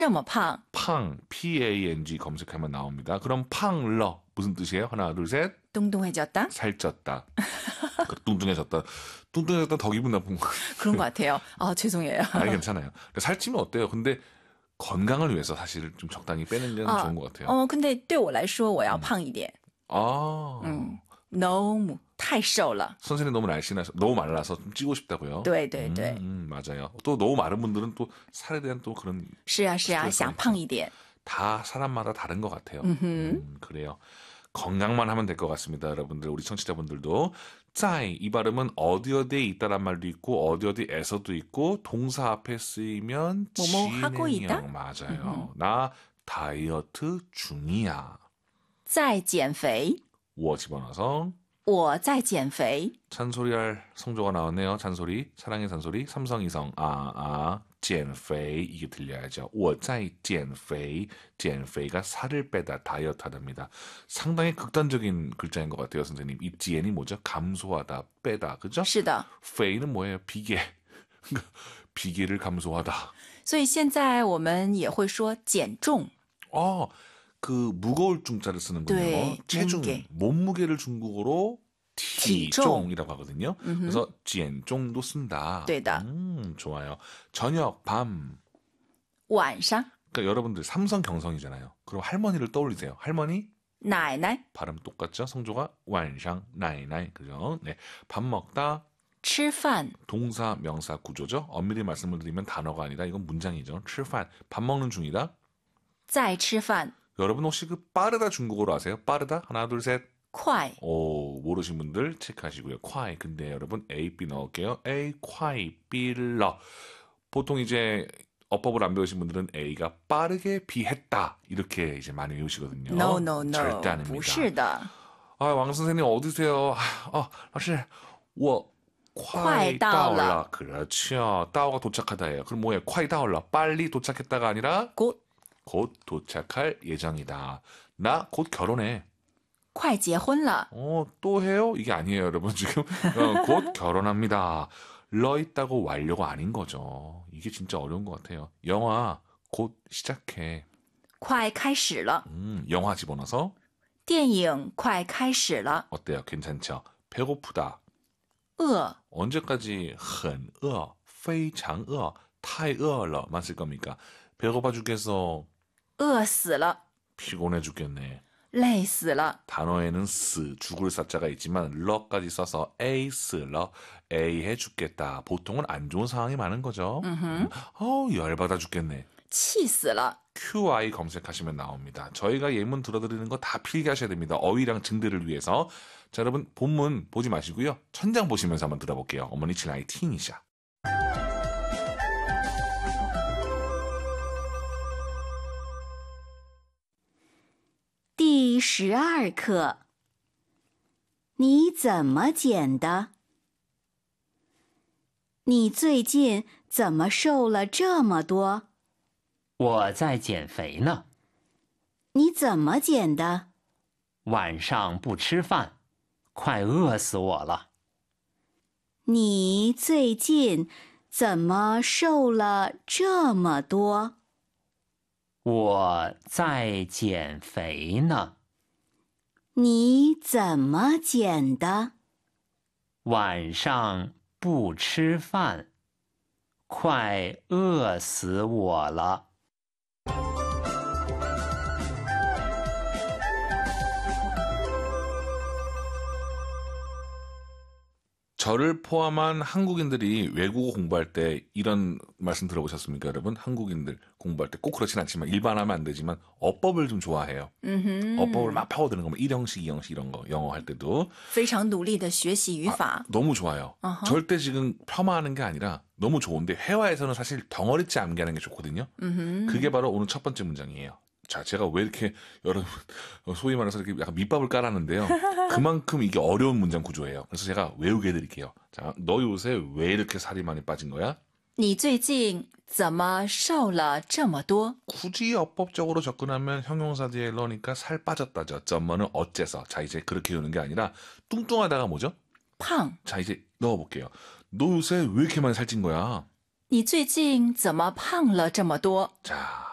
这么胖 팡, P-A-N-G 검색하면 나옵니다. 그럼 팡러 무슨 뜻이에요? 하나, 둘, 셋. 뚱뚱해졌다? 살쪘다. 뚱뚱해졌다. 뚱뚱해졌다 더 기분 나쁜 거. 그런 것 같아요. 아, 죄송해요. 아니, 괜찮아요. 살찌면 어때요? 근데 건강을 위해서 사실 좀 적당히 빼는 게 좋은 것 같아요. 근데 对我来说我要胖一点. 아. 너무 太瘦了. 선생님 너무 날씬해서 너무 말라서 좀 찌고 싶다고요? 对对对. 맞아요. 또 너무 마른 분들은 또 살에 대한 또 그런 是啊是啊想胖一点. 다 사람마다 다른 것 같아요. 그래요. 건강만 하면 될 것 같습니다. 여러분들, 우리 청취자분들도. 在, 이 발음은 어디 어디에 있다란 말도 있고 어디 어디에서도 있고 동사 앞에 쓰이면 뭐뭐 하고 있다? 맞아요. 나 다이어트 중이야. 在减肥. 我 집어넣어서 我在减肥. 잔소리할 성조가 나왔네요. 잔소리, 사랑의 잔소리, 삼성 이성,减肥 이게 들려야죠. 我在减肥, 减肥가 살을 빼다, 다이어트 하답니다. 상당히 극단적인 글자인 것 같아요, 선생님. 이 减이 뭐죠? 감소하다, 빼다, 그죠? 是的. 肥는 뭐예요? 비계. 비계를 감소하다. 所以现在我们也会说减重. 그 무거울 중자를 쓰는군요. 네, 체중, 몸무게. 몸무게를 중국어로体重이라고 하거든요. 그래서 减重도 쓴다. 对的. 좋아요. 저녁, 밤. 晚上. 그러니까 여러분들 삼성 경성이잖아요. 그럼 할머니를 떠올리세요. 할머니? 奶奶. 발음 똑같죠? 성조가 晚上, 나이나이. 그죠? 네. 밥 먹다. 吃饭. 동사, 명사 구조죠. 엄밀히 말씀을 드리면 단어가 아니라 이건 문장이죠. 吃饭. 밥 먹는 중이다. 在吃饭. 여러분 혹시 그 빠르다 중국어로 아세요? 빠르다? 하나, 둘, 셋. 快. 모르신 분들 체크하시고요. 콰이. 근데 여러분 A, B 넣을게요. A, 콰이, B러. 보통 이제 어법을 안 배우신 분들은 A가 빠르게 비했다. 이렇게 이제 많이 외우시거든요. No, no, no. 절대 아닙니다. 不是的. 왕 선생님 어디세요? 老师,我快到了. 그렇죠. 따오가 도착하다예요. 그럼 뭐예요? 快到了. 빨리 도착했다가 아니라 곧 도착할 예정이다. 나 곧 결혼해. 快结婚了. 또 해요? 이게 아니에요, 여러분. 지금 곧 결혼합니다. 러 있다고 완료가 아닌 거죠. 이게 진짜 어려운 것 같아요. 영화 곧 시작해. 快开始了. 영화 집어넣어서 电影快开始了. 어때요? 괜찮죠? 배고프다. 饿. 언제까지 很饿, 非常饿, 太饿了만 쓸 겁니까? 배고파 죽겠어. 饿死了. 피곤해 죽겠네. 累死了. 단어에는 스, 죽을 사자가 있지만 러까지 써서 에이 스러, 에이해 죽겠다. 보통은 안 좋은 상황이 많은 거죠. 열받아 죽겠네. 气死了. QI 검색하시면 나옵니다. 저희가 예문 들어드리는 거 다 필기하셔야 됩니다. 어휘랑 증대를 위해서. 자, 여러분 본문 보지 마시고요. 천장 보시면서 한번 들어볼게요. 어머니 친아이 틴이샤. 第12课. 你怎么减的? 你最近怎么瘦了这么多? 我在减肥呢。 你怎么减的? 晚上不吃饭，快饿死我了。 你最近怎么瘦了这么多? 我在减肥呢。 你怎么减的? 晚上不吃饭，快饿死我了。 저를 포함한 한국인들이 외국어 공부할 때 이런 말씀 들어보셨습니까, 여러분? 한국인들 공부할 때 꼭 그렇진 않지만 일반하면 안 되지만 어법을 좀 좋아해요. 어법을 막 파고드는 거, 뭐 1형식, 2형식 이런 거 영어 할 때도 非常努力的学习语法. 너무 좋아요. 절대 지금 폄하하는 게 아니라 너무 좋은데 회화에서는 사실 덩어리째 암기하는 게 좋거든요. 그게 바로 오늘 첫 번째 문장이에요. 자, 제가 왜 이렇게 여러분 소위 말해서 이렇게 약간 밑밥을 깔았는데요. 그만큼 이게 어려운 문장 구조예요. 그래서 제가 외우게 해드릴게요. 자, 너 요새 왜 이렇게 살이 많이 빠진 거야? 你最近怎么瘦了这么多? 굳이 어법적으로 접근하면 형용사 뒤에 러니까 살 빠졌다죠. 점머는 어째서. 자, 이제 그렇게 외우는 게 아니라 뚱뚱하다가 뭐죠? 胖. 자, 이제 넣어볼게요. 너 요새 왜 이렇게 많이 살찐 거야? 你最近怎么胖了这么多? 자,